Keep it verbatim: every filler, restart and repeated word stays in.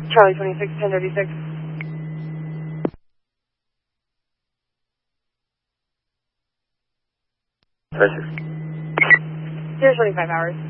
Charlie twenty-six, ten thirty-six. twenty-six. Zero twenty-five hours.